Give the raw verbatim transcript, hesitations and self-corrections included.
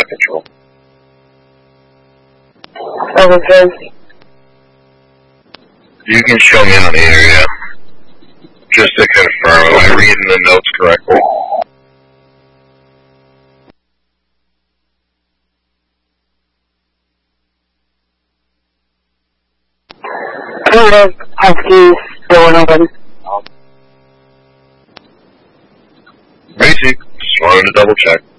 control. Okay. You can show me on the area, just to confirm. Am I reading the notes correctly? Kind of Huskies going open. Basic. Just wanted to double check.